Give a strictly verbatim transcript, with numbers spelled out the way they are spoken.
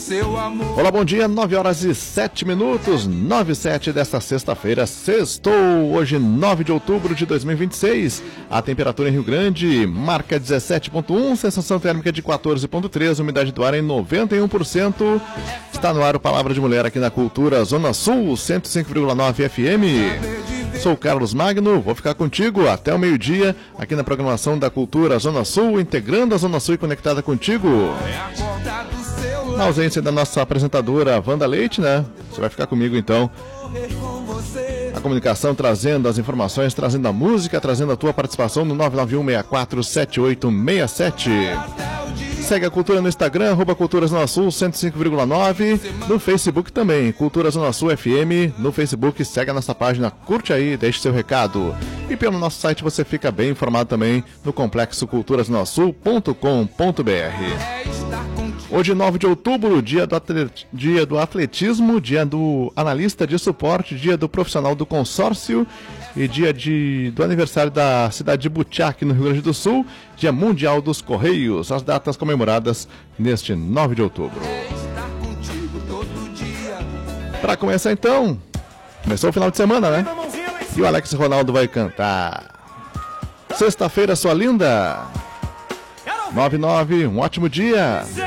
seu amor. Olá, bom dia, nove horas e sete minutos, nove e sete desta sexta-feira, sextou, hoje nove de outubro de dois mil e vinte e seis. A temperatura em Rio Grande marca dezessete vírgula um, sensação térmica de quatorze vírgula três, umidade do ar em noventa e um por cento. Está no ar o Palavra de Mulher aqui na Cultura Zona Sul, cento e cinco vírgula nove F M. Sou Carlos Magno, vou ficar contigo até o meio-dia, aqui na programação da Cultura Zona Sul, integrando a Zona Sul e conectada contigo. Na ausência da nossa apresentadora Wanda Leite, né? Você vai ficar comigo então. A comunicação trazendo as informações, trazendo a música, trazendo a tua participação no nove nove um, seis quatro sete oito seis sete. Segue a Cultura no Instagram, arroba Cultura Zona Sul cento e cinco vírgula nove. No Facebook também, Cultura Zona Sul F M. No Facebook, segue a nossa página, curte aí, deixe seu recado. E pelo nosso site você fica bem informado também no complexo cultura zona sul ponto com ponto b r. Hoje, nove de outubro, dia do, atlet... dia do atletismo, dia do analista de suporte, dia do profissional do consórcio e dia de... do aniversário da cidade de Butiá, aqui no Rio Grande do Sul, dia mundial dos Correios, as datas comemoradas neste nove de outubro. Para começar então, começou o final de semana, né? E o Alex Ronaldo vai cantar Sexta-feira, sua linda. nove nove, um ótimo dia.